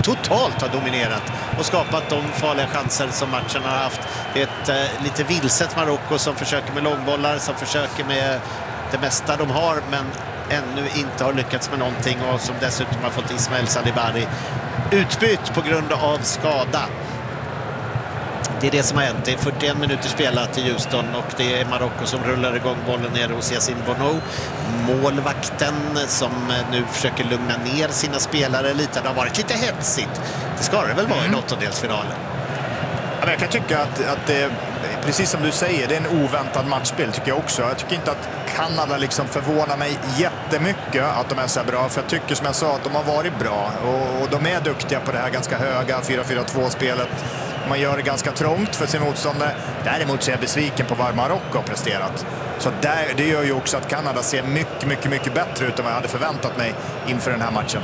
totalt har dominerat och skapat de farliga chanser som matchen har haft. Det är ett lite vilset Marocko som försöker med långbollar, som försöker med det mesta de har, men ännu inte har lyckats med någonting, och som dessutom har fått Ismael Sadibari utbytt på grund av skada. Det är det som har hänt. Det är 41 minuter spelat i Houston och det är Marocko som rullar igång bollen ner hos Yassine Bono. Målvakten som nu försöker lugna ner sina spelare lite. Det har varit lite hetsigt. Det ska det väl vara i en åttondelsfinal. Ja, jag kan tycka att det, precis som du säger, det är en oväntad matchspel tycker jag också. Jag tycker inte att Kanada liksom förvånar mig jättemycket att de är så bra. För jag tycker som jag sa att de har varit bra. Och de är duktiga på det här ganska höga 4-4-2-spelet. Man gör det ganska trångt för sin motståndare. Däremot så är jag besviken på vad Marocko har presterat. Så det gör ju också att Kanada ser mycket bättre ut än vad jag hade förväntat mig inför den här matchen.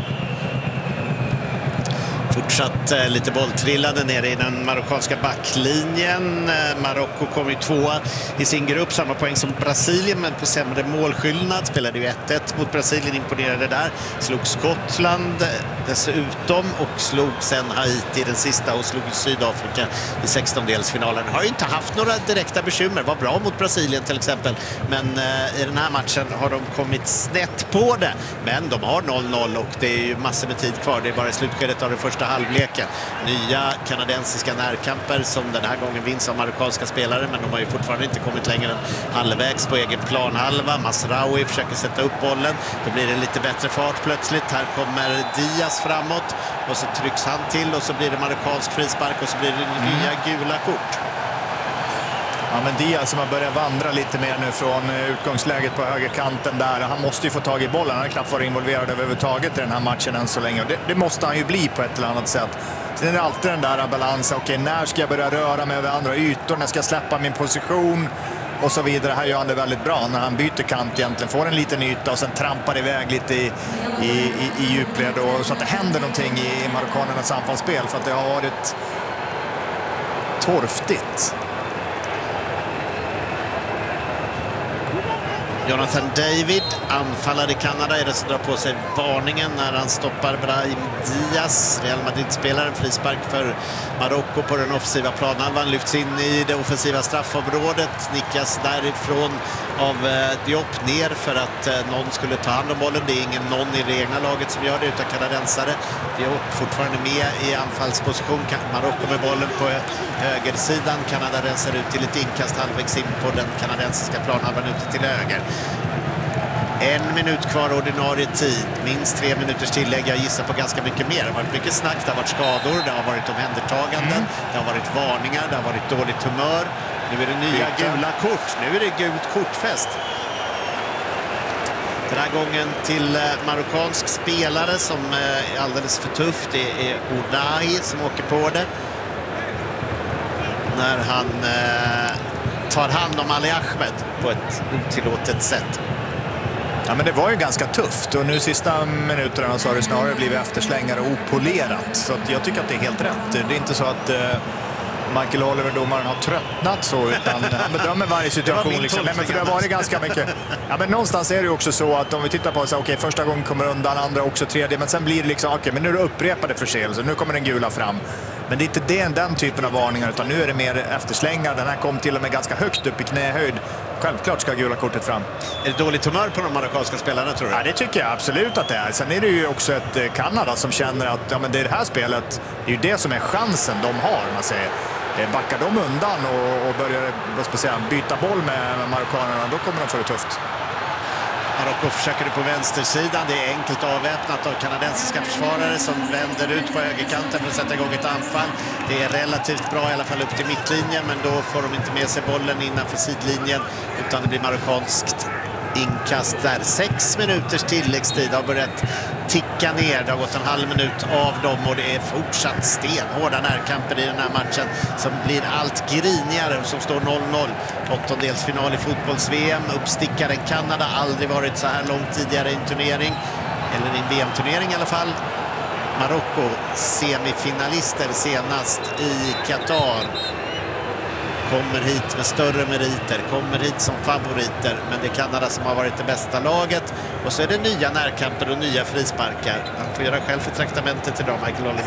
Fortsatt lite bolltrillande nere i den marockanska backlinjen. Marocko kommer ju tvåa i sin grupp, samma poäng som Brasilien men på sämre målskillnad. Spelade ju 1-1 mot Brasilien, imponerade där. Slog Skottland dessutom och slog sen Haiti i den sista och slog Sydafrika i 16-delsfinalen. Har ju inte haft några direkta bekymmer, var bra mot Brasilien till exempel, men i den här matchen har de kommit snett på det. Men de har 0-0 och det är ju massor med tid kvar. Det är bara i slutskedet av den första halvleken. Nya kanadensiska närkamper som den här gången vinns av marockanska spelare, men de har ju fortfarande inte kommit längre än halvvägs på egen planhalva. Masraoui försöker sätta upp bollen. Då blir det lite bättre fart plötsligt. Här kommer Diaz framåt och så trycks han till och så blir det marockansk frispark och så blir det nya gula kort. Ja, men Diaz som har börjat vandra lite mer nu från utgångsläget på högerkanten där. Han måste ju få tag i bollen. Han har knappt varit involverad överhuvudtaget i den här matchen än så länge. Och det måste han ju bli på ett eller annat sätt. Sen är det alltid den där balansen. Okej, när ska jag börja röra mig över andra ytor? När ska jag släppa min position? Och så vidare. Här gör han det väldigt bra när han byter kant egentligen. Får en liten yta och sen trampar iväg lite i djupled. Och så att det händer någonting i marockanernas anfallsspel. För att det har varit torftigt. Jonathan David, anfallare i Kanada, är det som drar på sig varningen när han stoppar Brahim Diaz. Real Madrid-spelaren, frispark för Marocko på den offensiva planhalvan, lyfts in i det offensiva straffområdet, nickas därifrån av Diop ner för att någon skulle ta hand om bollen. Det är ingen någon i det egna laget som gör det utan kanadensare. Diop fortfarande med i anfallsposition. Marocko med bollen på högersidan. Kanada rensar ut till ett inkast halvvägs in på den kanadensiska planhalvan ute till höger. 1 minut kvar ordinarie tid. Minst 3 minuters tillägg. Jag gissar på ganska mycket mer. Det har varit mycket snack, det har varit skador, det har varit omhändertaganden, det har varit varningar, det har varit dåligt humör. Nu är det nya gula kort. Nu är det gult kortfest. Den här gången till marockansk spelare som är alldeles för tuff. Det är Ounahi som åker på det. När han tar hand om Ali Ahmed på ett otillåtet sätt. Ja, men det var ju ganska tufft och nu sista minuterna så har det snarare blivit efterslängare och opolerat. Så att jag tycker att det är helt rätt. Det är inte så att Michael Oliver, domaren, har tröttnat så, utan han bedömer varje situation. Liksom. Nej, men för det har varit ganska mycket. Ja, men någonstans är det ju också så att om vi tittar på så okej, första gången kommer undan, andra också, tredje, men sen blir det liksom okej, men nu är det upprepade förseelser. Nu kommer den gula fram. Men det är inte den typen av varningar, utan nu är det mer efterslängar. Den här kom till och med ganska högt upp i knähöjd. Självklart ska gula kortet fram. Är det dåligt humör på de marockanska spelarna, tror du? Ja, det tycker jag absolut att det är. Sen är det ju också ett Kanada som känner att ja, men det är det här spelet, det är ju det som är chansen de har. Man säger, backar de undan och börjar byta boll med marockanerna, då kommer de få det tufft. Marocko försöker det på vänstersidan. Det är enkelt avväpnat av kanadensiska försvarare som vänder ut på högerkanten för att sätta igång ett anfall. Det är relativt bra i alla fall upp till mittlinjen, men då får de inte med sig bollen innanför sidlinjen utan det blir marockanskt inkast där. 6 minuters tilläggstid har börjat ticka ner. Det har gått en halv minut av dem och det är fortsatt stenhårda närkamper i den här matchen som blir allt grinigare, som står 0-0. Åttondelsfinal i fotbolls-VM. Uppstickaren Kanada, aldrig varit så här långt tidigare i en turnering, eller i en VM-turnering i alla fall. Marocko semifinalister senast i Qatar. Kommer hit med större meriter, kommer hit som favoriter, men det är Kanada som har varit det bästa laget. Och så är det nya närkamper och nya frisparkar. Han får göra själv för traktamentet idag, Michael Oliver.